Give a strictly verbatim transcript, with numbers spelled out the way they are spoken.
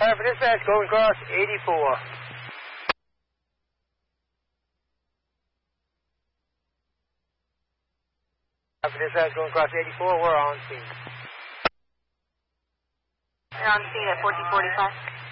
For dispatch, going across eighty-four. For dispatch, going across eighty-four, we're on scene. You're on scene at fourteen forty-five.